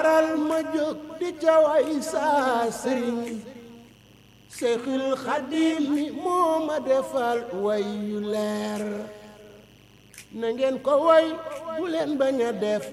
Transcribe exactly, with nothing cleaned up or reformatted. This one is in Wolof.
waral ma jóg di ca way saa sëriñ Seexul Xadiim mi moo ma defal way yu leer na ngeen ko way bu leen bañ a def